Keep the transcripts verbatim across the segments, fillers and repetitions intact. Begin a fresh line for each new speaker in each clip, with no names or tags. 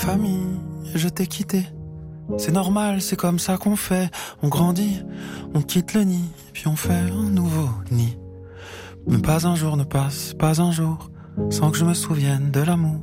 famille, je t'ai quitté. C'est normal, c'est comme ça qu'on fait. On grandit, on quitte le nid, puis on fait un nouveau nid. Mais pas un jour ne passe, pas un jour, sans que je me souvienne de l'amour.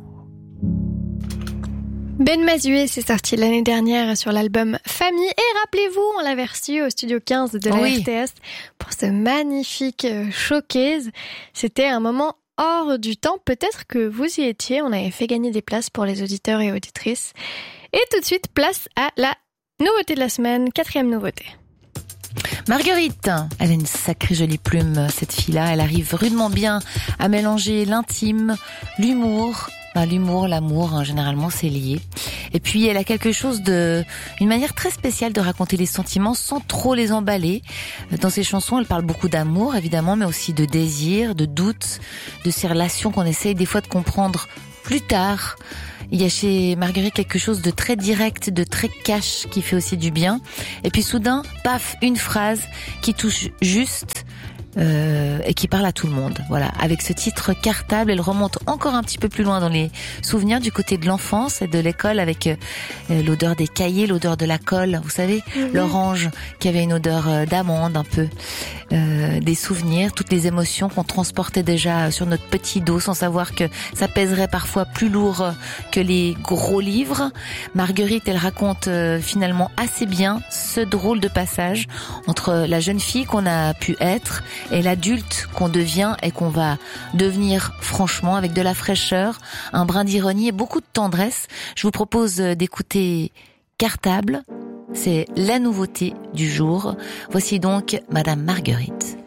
Ben Mazué, c'est sorti l'année dernière sur l'album Famille. Et rappelez-vous, on l'avait reçu au studio quinze de la
oui.
R T S pour ce magnifique showcase. C'était un moment hors du temps. Peut-être que vous y étiez. On avait fait gagner des places pour les auditeurs et auditrices. Et tout de suite, place à la nouveauté de la semaine, quatrième nouveauté.
Marguerite, elle a une sacrée jolie plume, cette fille-là. Elle arrive rudement bien à mélanger l'intime, l'humour. Ben, l'humour, l'amour, hein, généralement, c'est lié. Et puis, elle a quelque chose de, une manière très spéciale de raconter les sentiments sans trop les emballer. Dans ses chansons, elle parle beaucoup d'amour, évidemment, mais aussi de désir, de doute, de ces relations qu'on essaye des fois de comprendre plus tard. Il y a chez Marguerite quelque chose de très direct, de très cash, qui fait aussi du bien. Et puis soudain, paf, une phrase qui touche juste euh, et qui parle à tout le monde. Voilà, avec ce titre Cartable, elle remonte encore un petit peu plus loin dans les souvenirs du côté de l'enfance et de l'école, avec euh, l'odeur des cahiers, l'odeur de la colle, vous savez, mm-hmm. l'orange qui avait une odeur euh, d'amande un peu. Euh, des souvenirs, toutes les émotions qu'on transportait déjà sur notre petit dos sans savoir que ça pèserait parfois plus lourd que les gros livres. Marguerite, elle raconte euh, finalement assez bien ce drôle de passage entre la jeune fille qu'on a pu être et l'adulte qu'on devient et qu'on va devenir, franchement, avec de la fraîcheur, un brin d'ironie et beaucoup de tendresse. Je vous propose d'écouter Cartable. C'est la nouveauté du jour. Voici donc Madame Marguerite.